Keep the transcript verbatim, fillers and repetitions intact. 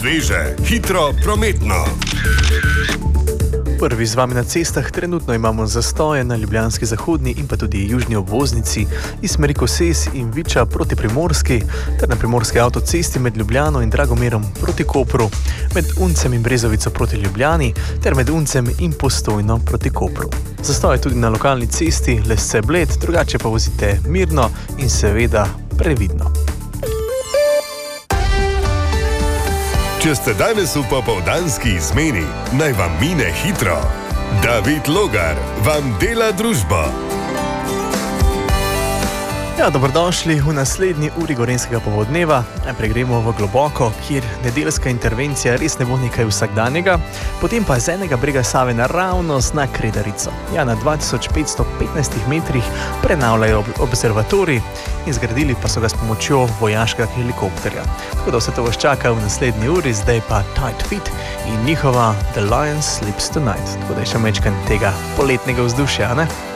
Sveže, hitro, prometno. Prvi z vami na cestah. Trenutno imamo zastoje na ljubljanski zahodni in pa tudi južni obvoznici iz smeri Koses in Viča proti Primorski, ter na primorski avtocesti med Ljubljano in Dragomerom proti Kopru, med Uncem in Brezovico proti Ljubljani, ter med Uncem in Postojno proti Kopru. Zastoje tudi na lokalni cesti Lesce-Bled, drugače pa vozite mirno in seveda previdno. Če ste danes v popoldanski izmeni, naj vam mine hitro. David Logar vam dela družbo. Ja, dobrodošli v naslednji uri gorenjskega popoldneva. Najprej gremo v Globoko, kjer nedeljska intervencija res ne bo nekaj vsakdanjega, potem pa z enega brega Save naravnost na Kredarico. Ja, na dva tisoč petsto petnajst metrih prenavljajo observatorij in zgradili pa so ga s pomočjo vojaškega helikopterja. Tako da vse to vas čaka v naslednji uri, zdaj pa Tight Fit in njihova The Lion Sleeps Tonight. Tako da je še mečkan tega poletnega vzdušja, ne?